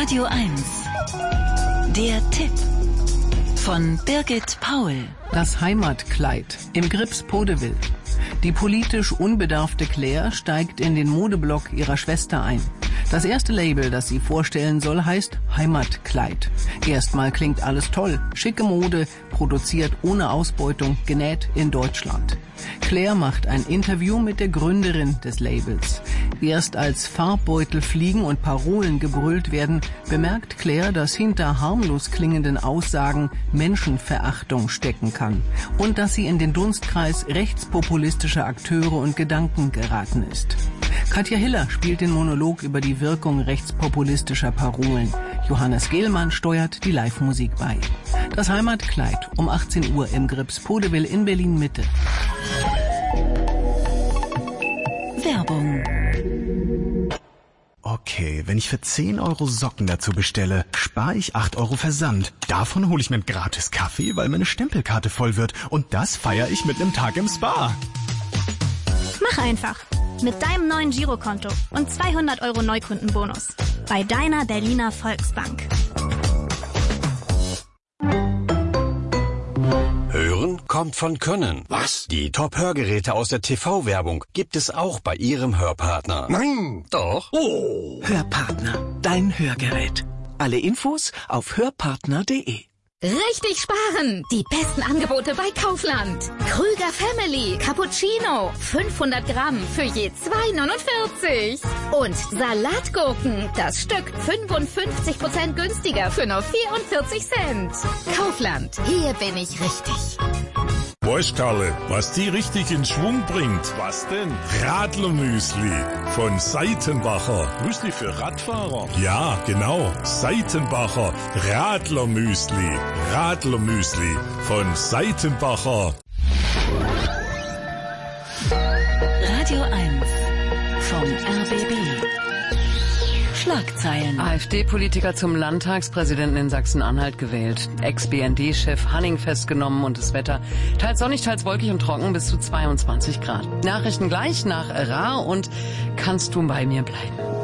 Radio 1. Der Tipp von Birgit Paul. Das Heimatkleid im Grips Podevil. Die politisch unbedarfte Claire steigt in den Modeblock ihrer Schwester ein. Das erste Label, das sie vorstellen soll, heißt Heimatkleid. Erstmal klingt alles toll. Schicke Mode, produziert ohne Ausbeutung, genäht in Deutschland. Claire macht ein Interview mit der Gründerin des Labels. Erst als Farbbeutel fliegen und Parolen gebrüllt werden, bemerkt Claire, dass hinter harmlos klingenden Aussagen Menschenverachtung stecken kann und dass sie in den Dunstkreis rechtspopulistischer Akteure und Gedanken geraten ist. Katja Hiller spielt den Monolog über die Wirkung rechtspopulistischer Parolen. Johannes Gehlmann steuert die Live-Musik bei. Das Heimatkleid um 18 Uhr im Grips Podevil in Berlin-Mitte. Werbung. Okay, wenn ich für 10 Euro Socken dazu bestelle, spare ich 8 Euro Versand. Davon hole ich mir einen gratis Kaffee, weil meine Stempelkarte voll wird. Und das feiere ich mit einem Tag im Spa. Mach einfach. Mit deinem neuen Girokonto und 200 Euro Neukundenbonus. Bei deiner Berliner Volksbank. Hören kommt von Können. Was? Die Top-Hörgeräte aus der TV-Werbung gibt es auch bei Ihrem Hörpartner. Nein! Doch. Oh! Hörpartner, dein Hörgerät. Alle Infos auf hörpartner.de. Richtig sparen! Die besten Angebote bei Kaufland. Krüger Family Cappuccino 500 Gramm für je 2,49. Und Salatgurken, das Stück 55% günstiger für nur 44 Cent. Kaufland, hier bin ich richtig. Weißt Karle, was die richtig in Schwung bringt? Was denn? Radlermüsli von Seitenbacher. Müsli für Radfahrer? Ja, genau. Seitenbacher Radlermüsli. Radlermüsli von Seitenbacher. Radio 1 vom RBB. Schlagzeilen. AfD-Politiker zum Landtagspräsidenten in Sachsen-Anhalt gewählt. Ex-BND-Chef Hanning festgenommen und das Wetter teils sonnig, teils wolkig und trocken bis zu 22 Grad. Nachrichten gleich nach Ra und kannst du bei mir bleiben.